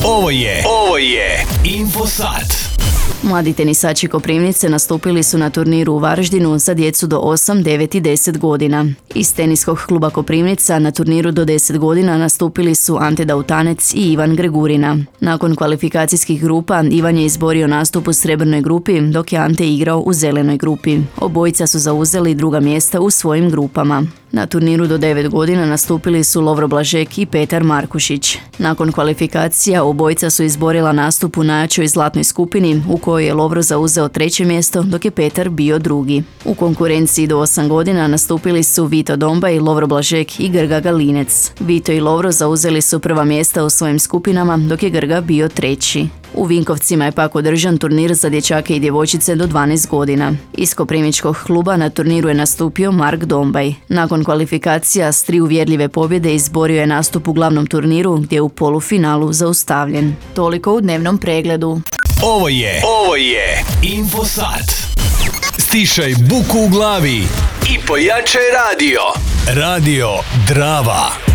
Ovo je Infosat. Mladi tenisači Koprivnice nastupili su na turniru u Varaždinu za djecu do 8, 9 i 10 godina. Iz teniskog kluba Koprivnica na turniru do 10 godina nastupili su Ante Dautanec i Ivan Gregurina. Nakon kvalifikacijskih grupa Ivan je izborio nastup u srebrnoj grupi, dok je Ante igrao u zelenoj grupi. Obojica su zauzeli druga mjesta u svojim grupama. Na turniru do 9 godina nastupili su Lovro Blažek i Petar Markušić. Nakon kvalifikacija obojica su izborila nastup u najjačoj zlatnoj skupini u kojoj je Lovro zauzeo 3. mjesto, dok je Petar bio 2. U konkurenciji do 8 godina nastupili su Vito Dombaj, Lovro Blažek i Grga Galinec. Vito i Lovro zauzeli su prva mjesta u svojim skupinama, dok je Grga bio 3. U Vinkovcima je pak održan turnir za dječake i djevojčice do 12 godina. Iz koprivničkog kluba na turniru je nastupio Mark Dombaj. Nakon kvalifikacija s 3 uvjerljive pobjede izborio je nastup u glavnom turniru gdje je u polufinalu zaustavljen. Toliko u dnevnom pregledu. Ovo je Infosat. Stišaj buku u glavi i pojačaj radio. Radio Drava.